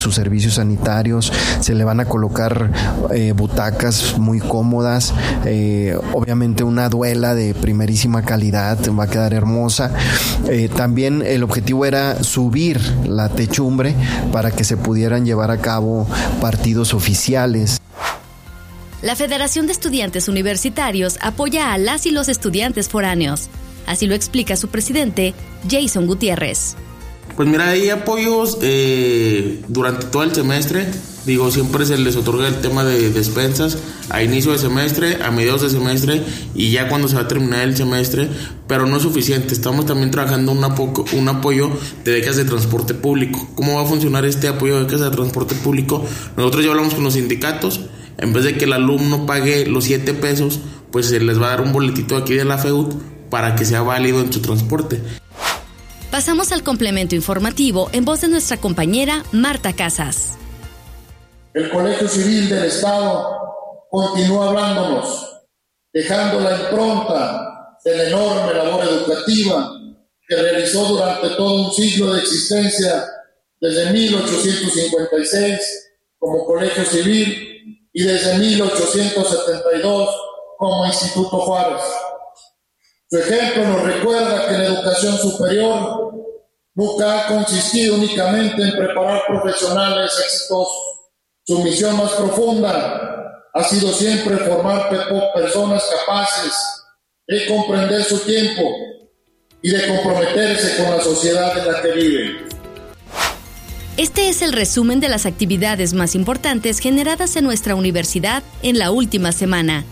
sus servicios sanitarios, se le van a colocar butacas muy cómodas, obviamente una duela de primerísima calidad, va a quedar hermosa. También el objetivo era subir la techumbre para que se pudieran llevar a cabo partidos oficiales. La Federación de Estudiantes Universitarios apoya a las y los estudiantes foráneos. Así lo explica su presidente, Jason Gutiérrez. Pues mira, hay apoyos durante todo el semestre. Siempre se les otorga el tema de despensas a inicio de semestre, a mediados de semestre y ya cuando se va a terminar el semestre, pero no es suficiente. Estamos también trabajando un apoyo de becas de transporte público. ¿Cómo va a funcionar este apoyo de becas de transporte público? Nosotros ya hablamos con los sindicatos. En vez de que el alumno pague los 7 pesos, pues se les va a dar un boletito aquí de la FEUT para que sea válido en su transporte. Pasamos al complemento informativo en voz de nuestra compañera Marta Casas. El Colegio Civil del Estado continúa hablándonos, dejando la impronta de la enorme labor educativa que realizó durante todo un siglo de existencia, desde 1856 como Colegio Civil y desde 1872 como Instituto Juárez. Su ejemplo nos recuerda que la educación superior nunca ha consistido únicamente en preparar profesionales exitosos. Su misión más profunda ha sido siempre formar personas capaces de comprender su tiempo y de comprometerse con la sociedad en la que viven. Este es el resumen de las actividades más importantes generadas en nuestra universidad en la última semana.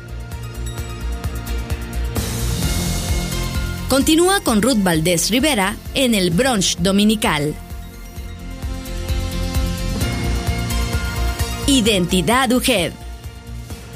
Continúa con Ruth Valdés Rivera en el Brunch Dominical. Identidad UGED.